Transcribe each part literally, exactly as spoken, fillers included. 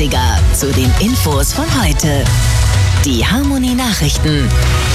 dreißiger zu den Infos von heute. Die Harmonie Nachrichten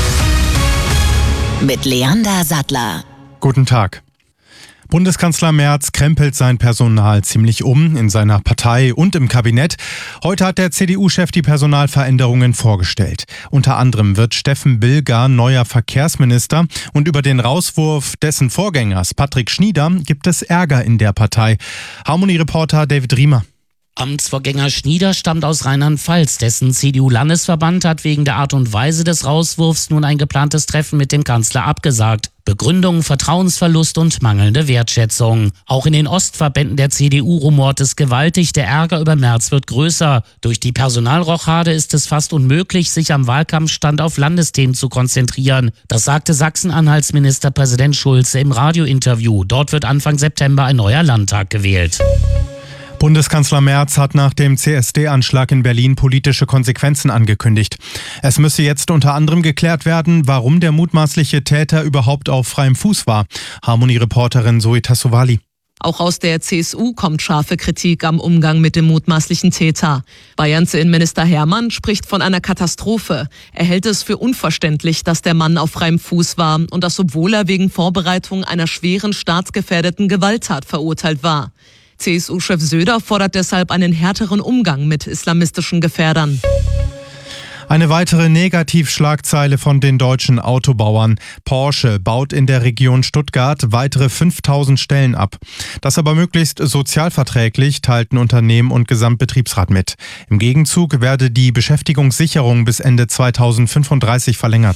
mit Leander Sattler. Guten Tag. Bundeskanzler Merz krempelt sein Personal ziemlich um in seiner Partei und im Kabinett. Heute hat der C D U-Chef die Personalveränderungen vorgestellt. Unter anderem wird Steffen Bilger neuer Verkehrsminister und über den Rauswurf dessen Vorgängers Patrick Schnieder gibt es Ärger in der Partei. Harmonie-Reporter David Riemer. Amtsvorgänger Schnieder stammt aus Rheinland-Pfalz. Dessen C D U-Landesverband hat wegen der Art und Weise des Rauswurfs nun ein geplantes Treffen mit dem Kanzler abgesagt. Begründung, Vertrauensverlust und mangelnde Wertschätzung. Auch in den Ostverbänden der C D U rumort es gewaltig. Der Ärger über Merz wird größer. Durch die Personalrochade ist es fast unmöglich, sich am Wahlkampfstand auf Landesthemen zu konzentrieren. Das sagte Sachsen-Anhalts Ministerpräsident Schulze im Radiointerview. Dort wird Anfang September ein neuer Landtag gewählt. Bundeskanzler Merz hat nach dem C S D-Anschlag in Berlin politische Konsequenzen angekündigt. Es müsse jetzt unter anderem geklärt werden, warum der mutmaßliche Täter überhaupt auf freiem Fuß war. Harmonie-Reporterin Zoe Tassovali. Auch aus der C S U kommt scharfe Kritik am Umgang mit dem mutmaßlichen Täter. Bayerns Innenminister Hermann spricht von einer Katastrophe. Er hält es für unverständlich, dass der Mann auf freiem Fuß war und das, obwohl er wegen Vorbereitung einer schweren staatsgefährdeten Gewalttat verurteilt war. C S U-Chef Söder fordert deshalb einen härteren Umgang mit islamistischen Gefährdern. Eine weitere Negativschlagzeile von den deutschen Autobauern. Porsche baut in der Region Stuttgart weitere fünftausend Stellen ab. Das aber möglichst sozialverträglich, teilten Unternehmen und Gesamtbetriebsrat mit. Im Gegenzug werde die Beschäftigungssicherung bis Ende zweitausendfünfunddreißig verlängert.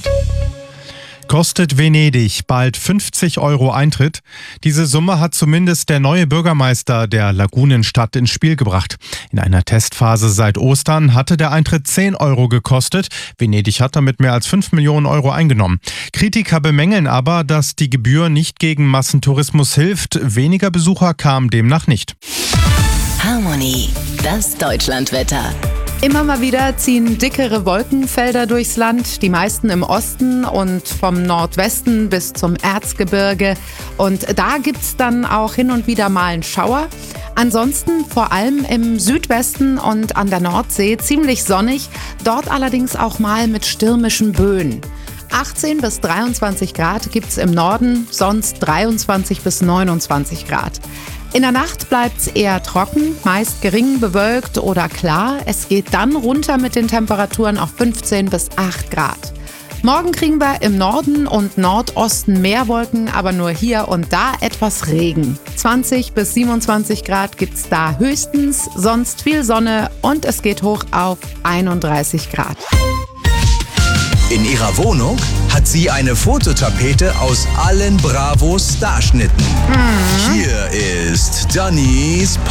Kostet Venedig bald fünfzig Euro Eintritt? Diese Summe hat zumindest der neue Bürgermeister der Lagunenstadt ins Spiel gebracht. In einer Testphase seit Ostern hatte der Eintritt zehn Euro gekostet. Venedig hat damit mehr als fünf Millionen Euro eingenommen. Kritiker bemängeln aber, dass die Gebühr nicht gegen Massentourismus hilft. Weniger Besucher kamen demnach nicht. Harmonie, das Deutschlandwetter. Immer mal wieder ziehen dickere Wolkenfelder durchs Land, die meisten im Osten und vom Nordwesten bis zum Erzgebirge. Und da gibt's dann auch hin und wieder mal einen Schauer. Ansonsten vor allem im Südwesten und an der Nordsee ziemlich sonnig, dort allerdings auch mal mit stürmischen Böen. achtzehn bis dreiundzwanzig Grad gibt's im Norden, sonst dreiundzwanzig bis neunundzwanzig Grad. In der Nacht bleibt's eher trocken, meist gering bewölkt oder klar. Es geht dann runter mit den Temperaturen auf fünfzehn bis acht Grad. Morgen kriegen wir im Norden und Nordosten mehr Wolken, aber nur hier und da etwas Regen. zwanzig bis siebenundzwanzig Grad gibt's da höchstens, sonst viel Sonne und es geht hoch auf einunddreißig Grad. In ihrer Wohnung hat sie eine Fototapete aus allen Bravo Starschnitten. Mhm. Hier ist Dannys